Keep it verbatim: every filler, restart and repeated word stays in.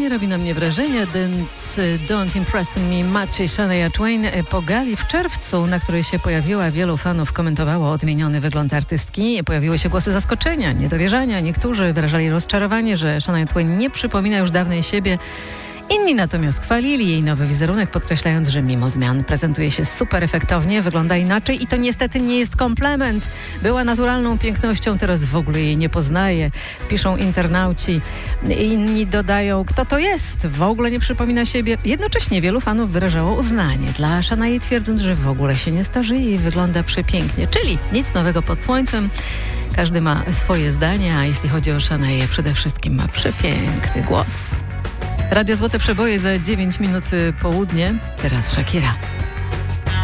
robi na mnie wrażenie. Don't, don't Impress Me Much i Shania Twain po gali w czerwcu, na której się pojawiła. Wielu fanów komentowało odmieniony wygląd artystki. Pojawiły się głosy zaskoczenia, niedowierzania. Niektórzy wyrażali rozczarowanie, że Shania Twain nie przypomina już dawnej siebie. Inni natomiast chwalili jej nowy wizerunek, podkreślając, że mimo zmian prezentuje się super efektownie, wygląda inaczej i to niestety nie jest komplement. Była naturalną pięknością, teraz w ogóle jej nie poznaje, piszą internauci. Inni dodają, kto to jest, w ogóle nie przypomina siebie. Jednocześnie wielu fanów wyrażało uznanie dla Shanii, twierdząc, że w ogóle się nie starzeje i wygląda przepięknie. Czyli nic nowego pod słońcem. Każdy ma swoje zdania, a jeśli chodzi o Shanię, przede wszystkim ma przepiękny głos. Radio Złote Przeboje za dziewięć minut południe. Teraz Shakira.